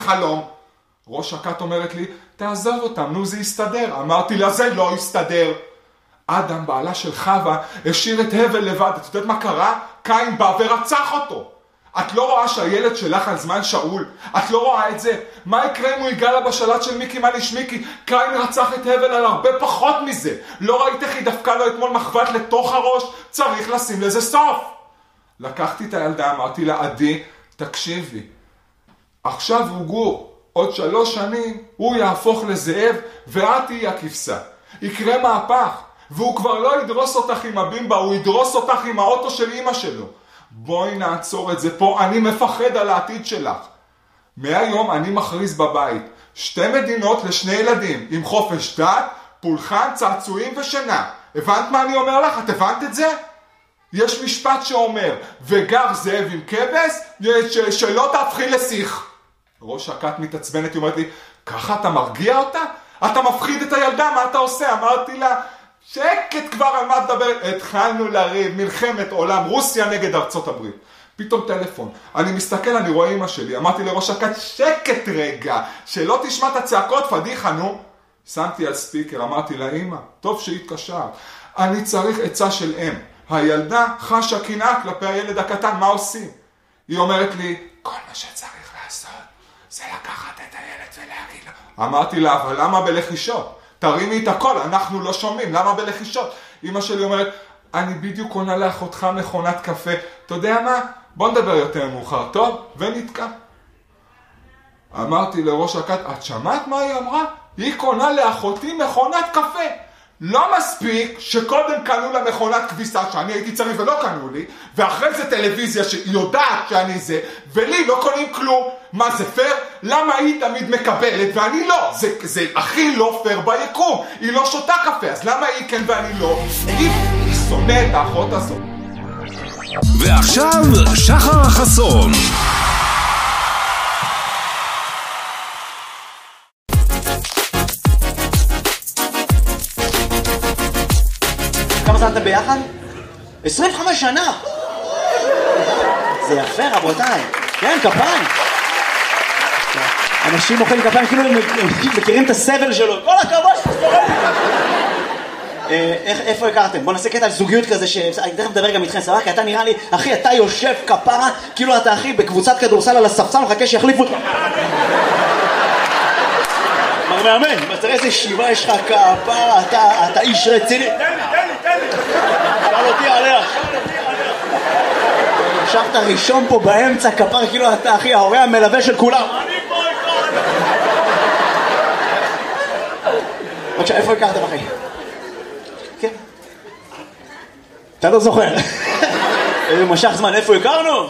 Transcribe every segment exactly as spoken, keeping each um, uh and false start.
חלום. ראש הכת אומרת לי, תעזוב אותם, נו זה יסתדר. אמרתי לה, זה לא יסתדר. אדם, בעלה של חווה, השאיר את הבל לבד. את יודעת מה קרה? קין בא ורצח אותו. את לא רואה שהילד שלך על זמן שאול? את לא רואה את זה? מה יקרה אם הוא יגע לה בשלט של מיקי מניש מיקי? קין רצח את הבל על הרבה פחות מזה. לא ראית איך היא דפקה לו אתמול מחבת לתוך הראש? צריך לשים לזה סוף. לקחתי את הילדה, אמרתי לה, עדי, תקשיבי. עכשיו הוא גור. עוד שלוש שנים הוא יהפוך לזאב ואת תהיי הכבשה. יקרה מהפך. והוא כבר לא ידרוס אותך עם הבימבה, הוא ידרוס אותך עם האוטו של אמא שלו. בואי נעצור את זה פה, אני מפחד על העתיד שלך. מהיום אני מכריז בבית, שתי מדינות לשני ילדים, עם חופש דת, פולחן, צעצועים ושינה. הבנת מה אני אומר לך? את הבנת את זה? יש משפט שאומר, וגר זאב עם כבש, ש- שלא תהפכי לשיח. ראש הכת מתעצבנת, היא אומרת לי, ככה אתה מרגיע אותה? אתה מפחיד את הילדה, מה אתה עושה? אמרתי לה, שקט כבר, על מה תדבר? התחלנו לריב, מלחמת עולם, רוסיה נגד ארצות הברית. פתאום טלפון, אני מסתכל, אני רואה אמא שלי, אמרתי לראש הכת, שקט רגע, שלא תשמע את הצעקות, פדיחה, נו. שמתי על ספיקר, אמרתי לה, אמא, טוב שהתקשר, אני צריך עצה של אם. הילדה חשה קנאה כלפי הילד הקטן, מה עושים? היא אומרת לי, כל מה שצריך לעשות, זה לקחת את הילד ולהגיד לו. אמרתי לה, אבל למה בלחישות? תרימי את הכל, אנחנו לא שומעים, למה בלחישות? אמא שלי אומרת, אני בדיוק קונה לאחותך מכונת קפה, אתה יודע מה? בוא נדבר יותר מאוחר, טוב? ונתקע. אמרתי לראש הכת, את שמעת מה היא אמרה? היא קונה לאחותי מכונת קפה. לא מספיק שקודם קנו לה מכונת כביסה שאני הייתי צריך ולא קנו לי, ואחרי זה טלוויזיה שיודעת שאני זה, ולי לא קונים כלום. מה זה פייר? למה היא תמיד מקבלת ואני לא? זה, זה הכי לא פייר ביקום. היא לא שותה קפה, אז למה היא כן ואני לא? היא שונא את האחות הזאת. ועכשיו שחר חסון. כמה זמן אתם ביחד? עשרים וחמש שנה! זה יפה רבותיי. כן, כפיים. אנשים מוחאים כפיים כאילו הם מכירים את הסבל שלו. כל הכבוד! איפה הכרתם? בוא נעשה קטע על זוגיות כזה שאני תכף מדבר גם איתכם סבבה, כי אתה נראה לי, אחי, אתה יושב כפרה כאילו אתה אחי בקבוצת כדורסל על הספסל מחכה שיחליפו אותך. מר מאמן, תראה איזה שיבה יש לך כפרה, אתה איש רציני. תן לי, תן לי, תן לי. שאל אותי עליה. ישבת ראשון פה באמצע כפרה כאילו אתה אחי ההורה המלווה של כולם. אני פה איתך. בבקשה, איפה הכרתם אחי? כן. אתה לא זוכר. איזה משך זמן, איפה הכרנו?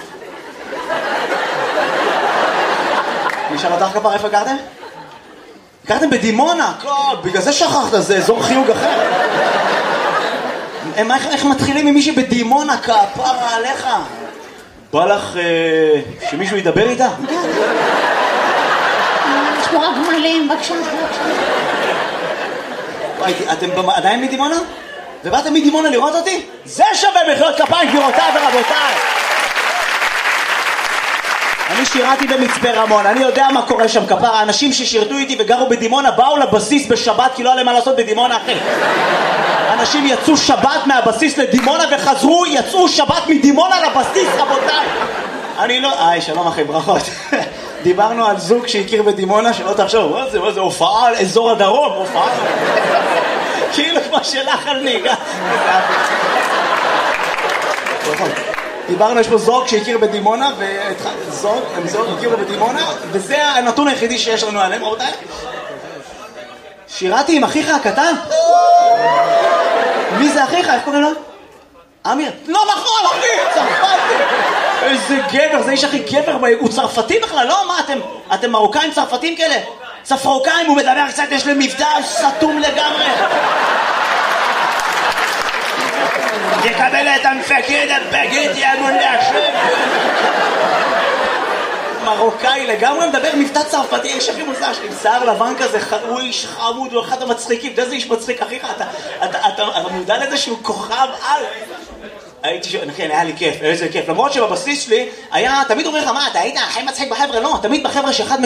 נשאל אותך כפרה, איפה הכרתם? הכרתם בדימונה, בגלל זה שכחת, זה אזור חיוג אחר. איך מתחילים עם מישהי בדימונה כפרה עליך? בא לך שמישהו ידבר איתה? יש פה רק מלאים, בבקשה, בבקשה. אתם עדיין מדימונה? ובאתם מדימונה לראות אותי? זה שווה מחיאות כפיים גבירותיי ורבותיי. אני שירתי במצפה רמון, אני יודע מה קורה שם כפרה. האנשים ששירתו איתי וגרו בדימונה באו לבסיס בשבת כי לא היה להם מה לעשות בדימונה אחי. אנשים יצאו שבת מהבסיס לדימונה וחזרו, יצאו שבת מדימונה לבסיס רבותיי. אני לא... היי שלום אחי, ברכות. דיברנו על זוג שהכיר בדימונה, שלא תחשוב, מה זה, מה זה, הופעה על אזור הדרום, הופעה כאילו כמו שלך על ניגה. דיברנו, יש פה זוג שהכיר בדימונה, וזוג, הם זוג הכירו בדימונה, וזה הנתון היחידי שיש לנו עליהם, רבותיי. שירתי עם אחיך הקטן? מי זה אחיך? איך קוראים לו? אמיר. לא נכון, אחי, צרפתי. איזה גבר, זה איש הכי גבר, הוא צרפתי בכלל, לא? מה, אתם, אתם מרוקאים צרפתים כאלה? צפרוקאים, הוא מדבר קצת, יש להם מבטא סתום לגמרי. תקבל את המפקד, הפגית, יענון להשם. מרוקאי לגמרי מדבר מבטא צרפתי, יש הכי מוזר שלי, שיער לבן כזה, הוא איש חמוד, הוא אחד המצחיקים, אתה איזה איש מצחיק, אחיך, אתה מודע לזה שהוא כוכב על. הייתי שואל, כן, היה לי כיף, איזה כיף. למרות שבבסיס שלי היה, תמיד אומר לך, מה, אתה היית הכי מצחיק בחבר'ה? לא, תמיד בחבר'ה שאחד